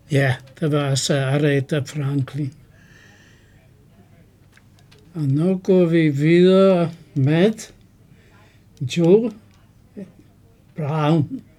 Ja, det var altså Aretha Franklin. Og nu går vi videre med Joe Brown.